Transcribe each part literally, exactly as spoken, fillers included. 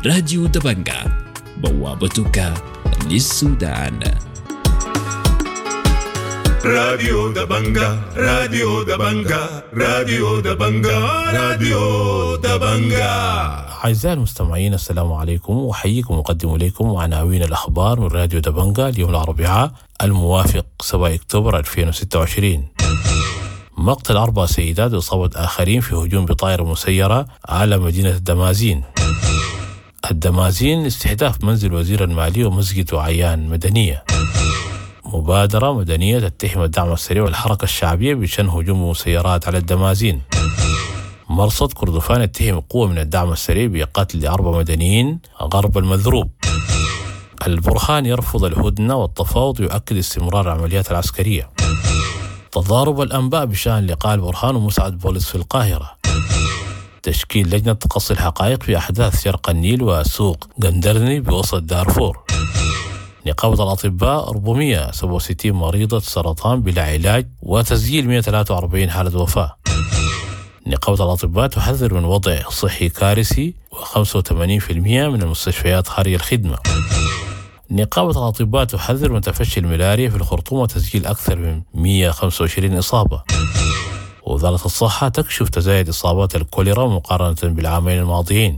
راديو دبنجة بوابتك للسودان. راديو دبنجة راديو دبنجة راديو دبنجة راديو دبنجة. أعزائي المستمعين، السلام عليكم، وحييكم مقدم إليكم عناوين الأخبار من راديو دبنجة اليوم الأربعاء الموافق سبعة أكتوبر ألفين وستة وعشرين. مقتل أربع سيدات وإصابة آخرين في هجوم بطائرة مسيرة على مدينة الدمازين. الدمازين استهداف منزل وزير المالية ومسجد وعيان مدنية. مبادرة مدنية تتهم الدعم السريع والحركة الشعبية بشن هجوم مسيرات على الدمازين. مرصد كردفان يتهم قوة من الدعم السريع بقتل أربع مدنيين غرب المذروب. البرهان يرفض الهدنة والتفاوض ويؤكد استمرار العمليات العسكرية. تضارب الأنباء بشأن لقاء البرهان ومساعد بوليس في القاهرة. تشكيل لجنة تقصي الحقائق في أحداث شرق النيل وسوق قندرني بوسط دارفور. نقابة الأطباء أربعمائة وسبعة وستين مريضة سرطان بلا علاج وتسجيل مئة وثلاثة وأربعين حالة وفاة. نقابة الأطباء تحذر من وضع صحي كارثي وخمسة وثمانين بالمئة من المستشفيات خارج الخدمة. نقابة الأطباء تحذر من تفشي الملاريا في الخرطوم وتسجيل أكثر من مئة وخمسة وعشرين إصابة. ووزارة الصحة تكشف تزايد إصابات الكوليرا مقارنة بالعامين الماضيين.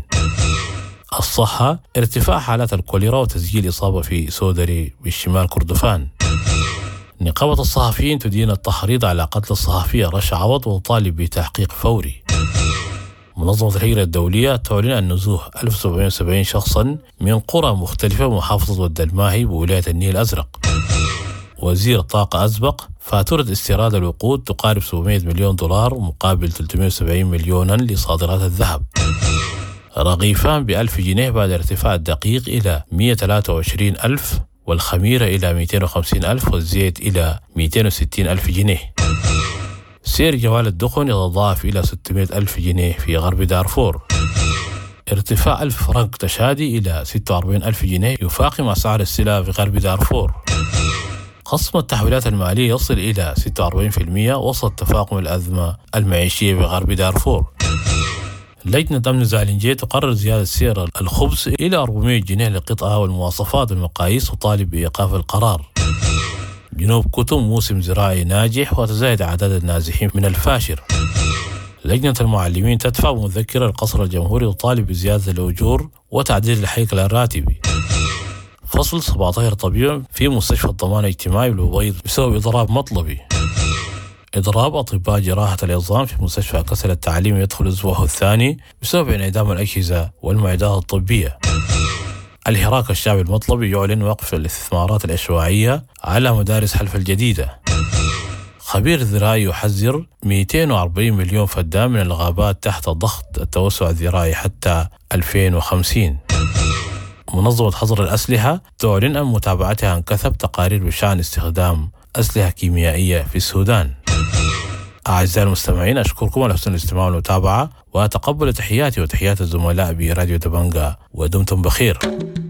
الصحة ارتفاع حالات الكوليرا وتسجيل إصابة في سودري بالشمال كردفان. نقابة الصحفيين تدين التحريض على قتل الصحفية رشا عوض وتطالب بتحقيق فوري. منظمة الهجرة الدولية تعلن عن نزوح ألف وسبعمائة وسبعين شخصا من قرى مختلفة بمحافظة ود الماهي بولاية النيل الأزرق. وزير الطاقة أسبق فاتورة استيراد الوقود تقارب سبعمائة مليون دولار مقابل ثلاثمائة وسبعين مليونا لصادرات الذهب. رغيفان بألف جنيه بعد ارتفاع الدقيق إلى مئة وثلاثة وعشرين ألف والخميرة إلى مئتين وخمسين ألف والزيت إلى مئتين وستين ألف جنيه. سعر جوال الدخن يتضاعف إلى ستمائة ألف جنيه في غرب دارفور. ارتفاع ألف فرنك تشادي إلى ستة وأربعين ألف جنيه يفاقم أسعار السلع في غرب دارفور. خصم التحويلات المالية يصل إلى ستة وأربعين بالمئة وسط تفاقم الأزمة المعيشية في غرب دارفور. لجنة أمن زالنجية تقرر زيادة سعر الخبز إلى أربعمائة جنيه للقطعة والمواصفات والمقاييس وطالب بإيقاف القرار. جنوب كتم موسم زراعي ناجح وتزايد أعداد النازحين من الفاشر. لجنة المعلمين تدفع مذكرة القصر الجمهوري وطالب بزيادة الأجور وتعديل الهيكل الراتبي. فصل سبعة عشر طبيب في مستشفى الضمان الاجتماعي بالبيض بسبب إضراب مطلبي. إضراب أطباء جراحة العظام في مستشفى كسل التعليم يدخل أسبوعه الثاني بسبب انعدام الأجهزة والمعدات الطبية. الحراك الشعبي المطلبي يعلن وقف الاستثمارات العشوائية على مدارس حلف الجديدة. خبير ذرائي يحذر مئتين وأربعين مليون فدان من الغابات تحت ضغط التوسع الذرائي حتى ألفين وخمسين. منظمة حظر الأسلحة تعلن عن متابعتها عن كثب تقارير بشأن استخدام أسلحة كيميائية في السودان. أعزائي المستمعين، أشكركم على حسن الاستماع والمتابعة وأتقبل تحياتي وتحيات الزملاء براديو دبنجة ودمتم بخير.